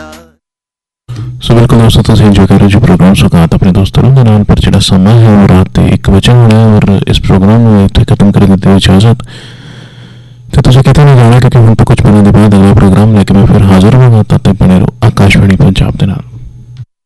ਸੋ ਬਿਲਕੁਲ ਦੋਸਤੋ ਤੁਸੀਂ ਇੰਜੋਏ ਕਰ ਰਹੇ ਜੋ ਪ੍ਰੋਗਰਾਮ ਸੁਗਾਤ ਆਪਣੇ ਦੋਸਤਾਂ ਦੇ ਨਾਲ ਪਰ ਜਿਹੜਾ ਸਮਾਂ ਹੈ ਉਹ ਰਾਤ ਦੇ 1 ਵਜੇ ਹੋਣਾ ਔਰ ਇਸ ਪ੍ਰੋਗਰਾਮ ਨੂੰ ਇੱਥੇ ਖਤਮ ਕਰ ਦਿੱਤੀ ਇਜਾਜ਼ਤ ਤੇ ਤੁਸੀਂ ਕਿਤੇ ਨਹੀਂ ਜਾਣਾ ਕਿਉਂਕਿ ਹੁਣ ਤੋਂ ਕੁਝ ਮਿੰਟਾਂ ਦੇ ਬਾਅਦ ਅਗਲਾ ਪ੍ਰੋਗਰਾਮ ਲੈ ਕੇ ਮੈਂ ਫਿਰ ਹਾਜ਼ਰ ਹੋਵਾਂਗਾ। ਤਦ ਤੱਕ ਬਣੇ ਰਹੋ।